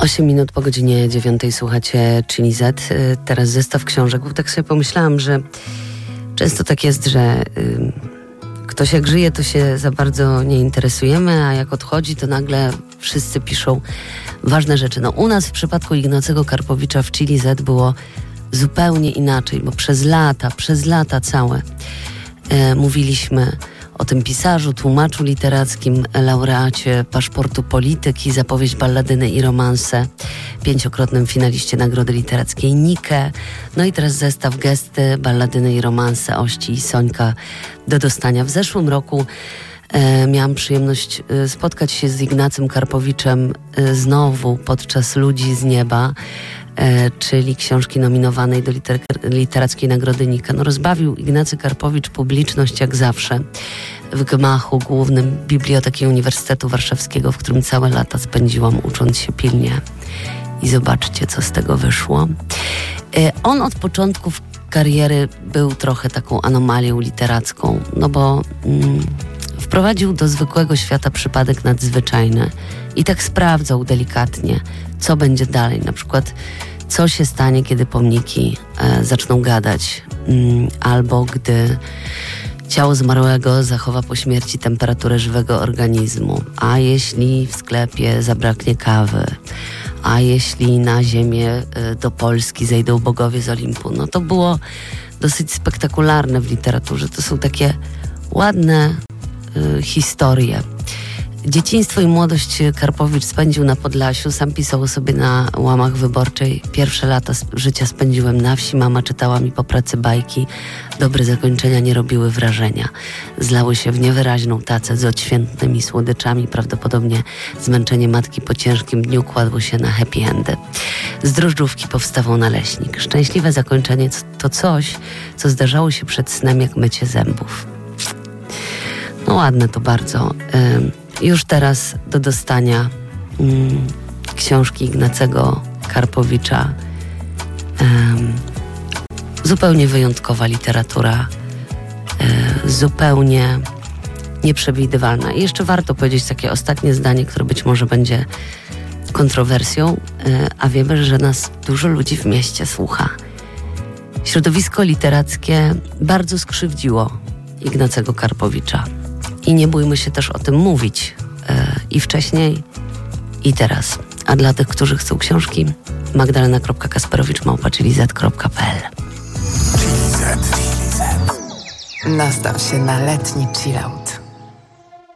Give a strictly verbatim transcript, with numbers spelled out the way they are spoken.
osiem minut po godzinie dziewiątej słuchacie Chili Z. Teraz zestaw książek. Bo tak sobie pomyślałam, że często tak jest, że y, ktoś jak żyje, to się za bardzo nie interesujemy, a jak odchodzi, to nagle wszyscy piszą ważne rzeczy. No u nas w przypadku Ignacego Karpowicza w Chili Z było zupełnie inaczej, bo przez lata, przez lata całe y, mówiliśmy o tym pisarzu, tłumaczu literackim, laureacie Paszportu Polityki za powieść Balladyny i romanse, pięciokrotnym finaliście Nagrody Literackiej Nike. No i teraz zestaw gesty, Balladyny i romanse Ości i Sońka do dostania. W zeszłym roku e, miałam przyjemność e, spotkać się z Ignacym Karpowiczem e, znowu podczas Ludzi z nieba, e, czyli książki nominowanej do liter- Literackiej Nagrody Nike. No rozbawił Ignacy Karpowicz publiczność jak zawsze w gmachu głównym Biblioteki Uniwersytetu Warszawskiego, w którym całe lata spędziłam ucząc się pilnie. I zobaczcie, co z tego wyszło. E, on od początków kariery był trochę taką anomalią literacką, no bo mm, wprowadził do zwykłego świata przypadek nadzwyczajny i tak sprawdzał delikatnie, co będzie dalej. Na przykład, co się stanie, kiedy pomniki e, zaczną gadać, mm, albo gdy ciało zmarłego zachowa po śmierci temperaturę żywego organizmu. A jeśli w sklepie zabraknie kawy? A jeśli na ziemię do Polski zejdą bogowie z Olimpu? No to było dosyć spektakularne w literaturze. To są takie ładne y, historie. Dzieciństwo i młodość Karpowicz spędził na Podlasiu. Sam pisał o sobie na łamach Wyborczej. Pierwsze lata życia spędziłem na wsi. Mama czytała mi po pracy bajki. Dobre zakończenia nie robiły wrażenia. Zlały się w niewyraźną tacę z odświętnymi słodyczami. Prawdopodobnie zmęczenie matki po ciężkim dniu kładło się na happy endy. Z drożdżówki powstawał naleśnik. Szczęśliwe zakończenie to coś, co zdarzało się przed snem jak mycie zębów. No ładne to bardzo. Ym, Już teraz do dostania mm, książki Ignacego Karpowicza. Um, zupełnie wyjątkowa literatura, um, zupełnie nieprzewidywalna. I jeszcze warto powiedzieć takie ostatnie zdanie, które być może będzie kontrowersją, um, a wiemy, że nas dużo ludzi w mieście słucha. Środowisko literackie bardzo skrzywdziło Ignacego Karpowicza. I nie bójmy się też o tym mówić. Yy, I wcześniej, i teraz. A dla tych, którzy chcą książki, magdalena kropka kasperowicz małpa chili z kropka p l. Nastaw się na letni chillout.